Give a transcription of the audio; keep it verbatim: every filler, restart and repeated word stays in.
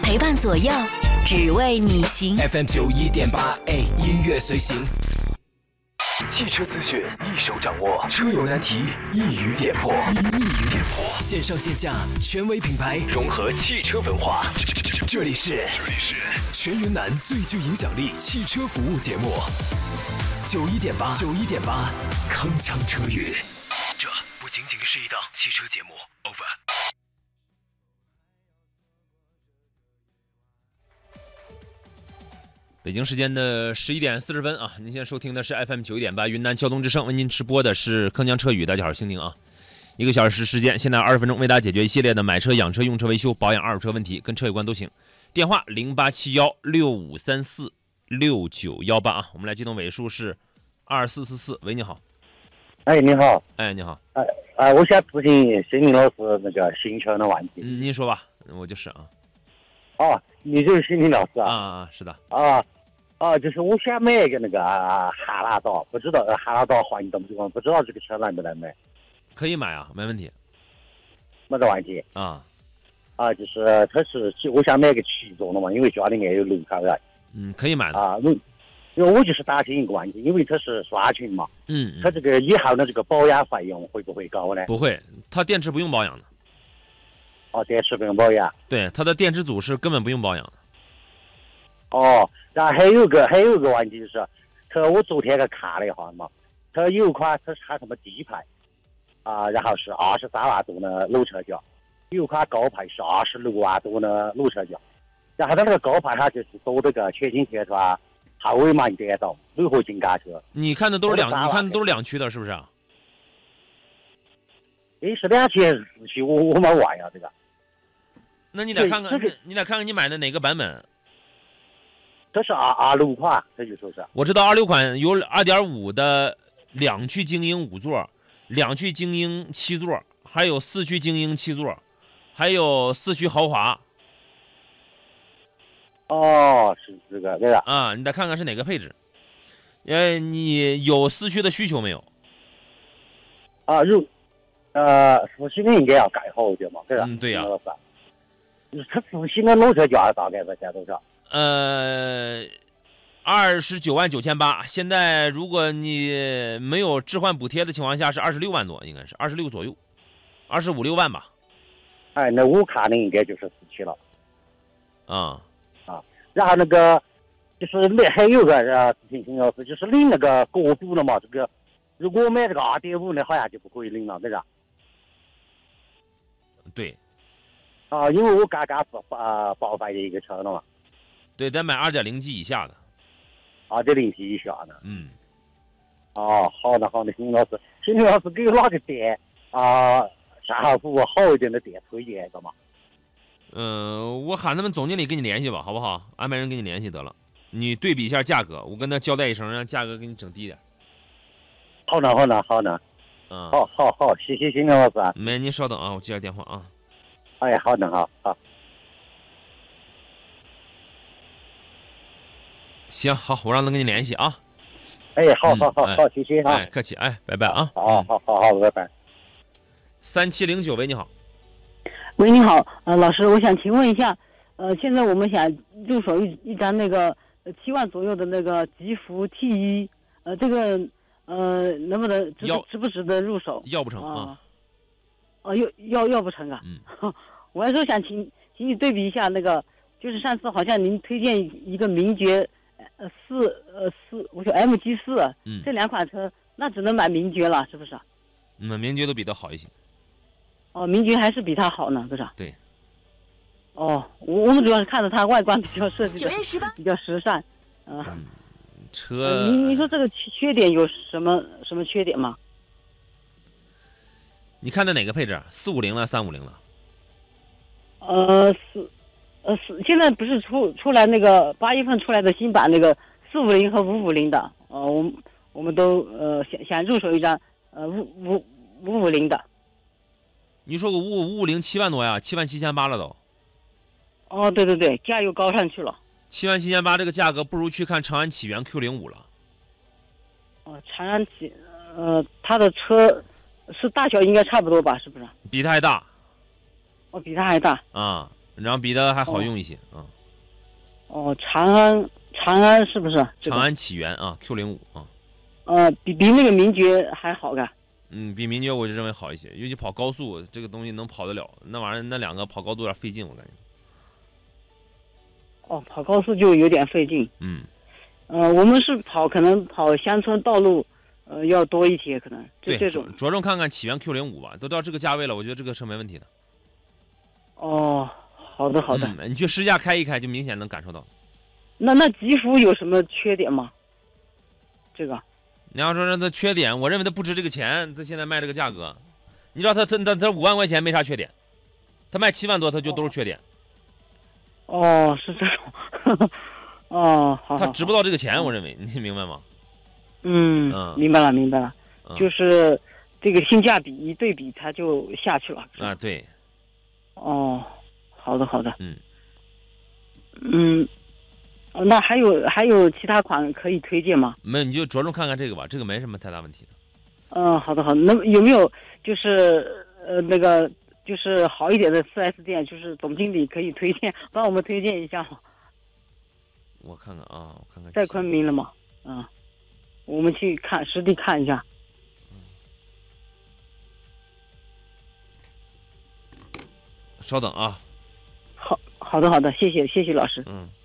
陪伴左右，只为你行。 F M 九一点八 A 音乐随行，汽车资讯一手掌握，车友难题一语点破，一语点破。线上线下权威品牌融合汽车文化，这里是全云南最具影响力汽车服务节目，九一点八，九一点八，铿锵车语。这不仅仅是一档汽车节目 ，over。 北京时间的十一点四十分啊，您现在收听的是 F M 九一点八云南交通之声，为您直播的是铿锵车语。大家好，星宁啊，一个小时时间，现在二十分钟为大家解决一系列的买车、养车、用车、维修、保养、二手车问题，跟车有关都行。电话零八七幺六五三四六九幺八啊，我们来接通尾数是二四四四。喂，你好。 哎，你好。 哎，你好。 哎哎，我想咨询星宁老师那个行车的问题。 嗯，您说吧，我就是啊。 哦，你就是星宁老师啊？ 啊，是的。 啊。啊，就是我想买一个那个汉兰达，不知道汉兰达换你懂不懂？不知道这个车能不能买？ 可以买啊，没问题， 没得问题啊。 啊，就是它是我想买个七座的嘛，因为家里面有六口人。 嗯，可以买的啊。因为我就是担心一个问题，因为它是双擎嘛， 嗯， 它这个以后的这个保养费用会不会高呢？ 不会，它电池不用保养的。 哦，电池不用保养。 对，它的电池组是根本不用保养的。 哦，然后还有个还有一个问题就是，它我昨天去看了一下嘛，它有一款它是喊什么低配啊，然后是二十三万多的裸车价，有一款高配是二十六万多的裸车价，然后它那个高配它就是多这个全景天窗、后尾门电动、铝合金杆车。 你看的都是两，你看的都是两驱的，是不是？ 诶，是两驱还是四驱？我我没玩呀，这个。 那你得看看，你得看看你买的哪个版本。 这是二二六款，这就说是。 我知道二六款有二点五的两驱精英五座，两驱精英七座，还有四驱精英七座，还有四驱豪华。 哦，是这个对吧？ 啊，你得看看是哪个配置。呃，你有四驱的需求没有？ 啊，如呃四驱的应该要盖好一点嘛，对吧？ 嗯，对呀、 啊。它四驱的裸车价大概在在多少？ 呃，二十九万九千八。现在如果你没有置换补贴的情况下，是二十六万多，应该是二十六左右，二十五六万吧。 哎，那我看的应该就是四驱了。 啊、 嗯、啊，然后那个就是那还有个呃事情，要是就是领那个国补了嘛，这个如果买这个二点五的，好像就不可以领了，对吧？ 对。 啊，因为我刚刚报啊报废的一个车了嘛。 对，得买二点零 T 以下的， 二点零 T 以下的。 嗯。 哦，好的好的，邢老师，邢老师给哪个店啊售后服务好一点的店推荐一个嘛？ 嗯、呃，我喊他们总经理跟你联系吧，好不好？安排人跟你联系得了，你对比一下价格，我跟他交代一声，让价格给你整低点。 好的好的好的。 嗯， 好好好，谢谢邢老师。 没，您稍等啊，我接下电话啊。 哎，好的好好。 行，好，我让他跟你联系啊。 哎，好好好好、嗯，谢谢哈。 哎，客气，哎，拜拜啊。 好好好好，拜拜。 三七零九，喂，你好。 喂，你好，呃，老师，我想请问一下，呃，现在我们想入手一一张那个七万左右的那个吉福 T 一，呃，这个呃，能不能值值不值得入手？ 要不成啊。 哦、呃，要要要不成啊。 嗯。 我还说想请请你对比一下那个，就是上次好像您推荐一个名爵。呃，四呃四，我说 M G 四， 嗯， 这两款车那只能买名爵了，是不是？ 嗯，名爵都比它好一些。 哦，名爵还是比它好呢，不是？ 对。 哦，我我们主要是看着它外观比较设计九月十八比较时尚，呃、 嗯，车。 呃、你你说这个缺点有什么什么缺点吗？ 你看的哪个配置？四五零了，三五零了？ 呃，四。呃，是现在不是出出来那个八月份出来的新版那个四五零和五五零的，呃，我们我们都呃想想入手一张呃五五五五零的。 你说个五五五零七万多呀，七万七千八了都。 哦，对对对，价又高上去了。 七万七千八这个价格，不如去看长安启源 Q 零五了。 哦，长安启，呃，它的车是大小应该差不多吧？是不是？ 比它还大。 哦，比它还大。 啊。 然后比的还好用一些啊。 哦，长安长安是不是？这个、 长安启源啊 ，Q 零五啊。 呃，比比那个名爵还好噶。 嗯，比名爵我就认为好一些，尤其跑高速这个东西能跑得了，那玩意儿那两个跑高速有点费劲，我感觉。 哦，跑高速就有点费劲。 嗯。 呃，我们是跑可能跑乡村道路，呃，要多一些可能。就这种。 着重看看启源 Q 零五吧，都到这个价位了，我觉得这个车没问题的。 哦，好的好的、 嗯。你去试驾开一开，就明显能感受到。 那那吉福有什么缺点吗？这个。 你要说让它缺点，我认为它不值这个钱，它现在卖这个价格，你知道它它它它五万块钱没啥缺点，它卖七万多，它就都是缺点。 哦，是这种。哦，好。 它值不到这个钱，我认为你明白吗？ 嗯， 嗯明白了明白了， 嗯、 就是这个性价比一对比，它就下去了。 啊，对。 哦，好的好的。 嗯。 嗯。那还有还有其他款可以推荐吗？ 没有，你就着重看看这个吧，这个没什么太大问题的。 嗯，好的好的。那有没有就是呃那个就是好一点的 四 S 店，就是总经理可以推荐帮我们推荐一下吗？ 我看看啊，我看看。 在昆明了吗？嗯，我们去看实地看一下。 嗯。稍等啊。 好好的好的，谢谢谢谢老师。 嗯。